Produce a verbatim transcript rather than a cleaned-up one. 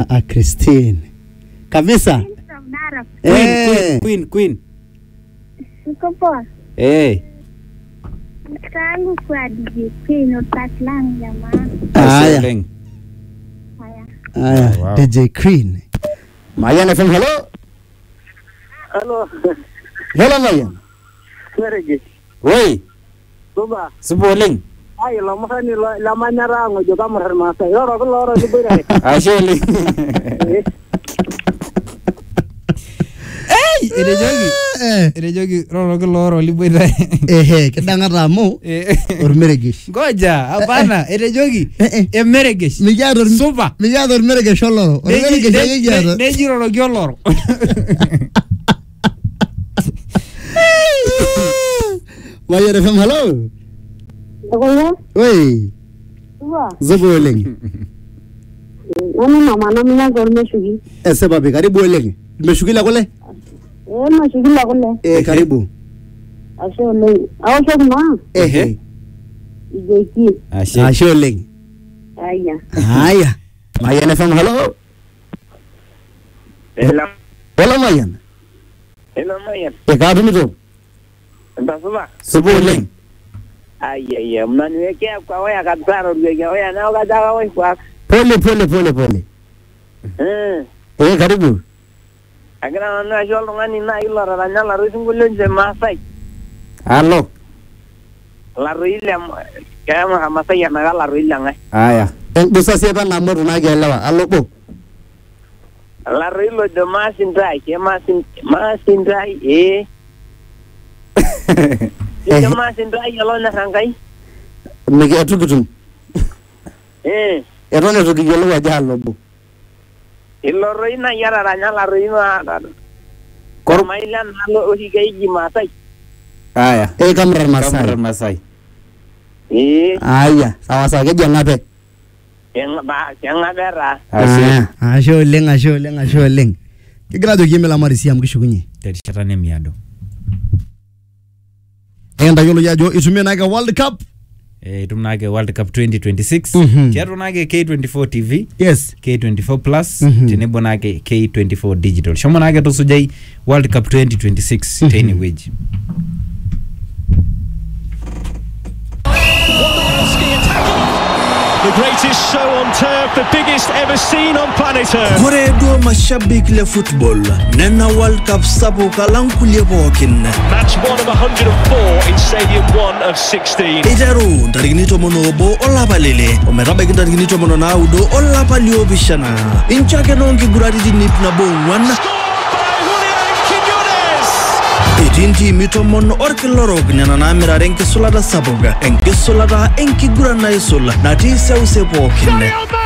A Christine. Kabisa. Queen, Queen, Queen. Sikopo. Eh. Tangu kwa D J Queen utaklang jamaa. Aya. Haya. Aya, Wow. D J Queen. Mayan F M, hello. Hello. Hello Mayan. Merege. Oi, Suba. Suboling. Ay, la mahani la la manara ngo jo kamar masa. Loro ko loro ni bira. Asholi. Hey, ere jogi. Eh, Ere jogi roro ko loro libuira. eh, kedangata mo. Eh. Ormeregesh. Ngoja, hapana, ere jogi. Eh, eh. Emeregesh. Mijado Supa. mijado ormeregesh oloro. Ormeregesh yeyado. Neji roro ko loro. Mayan F M, hello. Oya. Oi, Suba. Zoboleng. Nani mama na mina gorme shugi. Ese babi, karibu oleng. Tumeshukila kule? Eh mashugila kule. Eh, karibu. Ashe ole. Awasho kuma. Eh, D J Queen. Ashe. ashe oleng. Aya. Aya. Mayan F M, hello. Hello. Hola Mayan. Hello Mayan. Eh, katumito. Nda suba. Suboling. Ay ay ay, mnaniwekea kwa waya kabisa ndio waya nao kajaga wewe kwa. Pole pole pole pole. Eh. Eh, karibu. Agana na jolo ngani na ilo raranya la rusingulo nje Masai. Hello. La ruile kama Masai na la ruile ngai. Aya. Eh, busa siapa namor na gelewa. Allo po. La ruilo de masin dai, ke masin masin dai eh. Ke masin dai yalo na rangai. Mege atukutum. Eh. Erone to gelewa jalo bo. Ilo roina yara ranya la ruina. Kormailan nalo ohi gai Masai. Aya. Eh, kamrar Kamar Masai. Masai. Eh, Aya, sawa sawa ke jangan pe. yang ba yang agara. Ashe. Ah, ashe oleng, ashe oleng, ashe oleng. Kigira jo gemela marisi am kishukunye. Terishata miado. Enda yolo yajo isumie naga World Cup. Eh, tumnage World Cup twenty twenty-six. Mhm. Kiatu nage K twenty-four T V. Yes. K twenty-four Plus, Mhm. tenebo nage K twenty-four Digital. Shomo nage tosujai World Cup twenty twenty-six Mhm. teni wage. The greatest show on turf, the biggest ever seen on planet Earth. Koredo mashabiki le football nena World Cup sabu kalankulie bokin Match one of one hundred four in Stadium one of sixteen. Ijaru ndarigini monobo olla balele omerabe ndarigini mono naudo olla palio bishana inchake nongi guradi nip na bon Scored by Julian Quiñones. Itinti mitomon orkilorog nena na miraren ke sulada sabuga en ke sulada en ki gurana isola na ti seuse bokin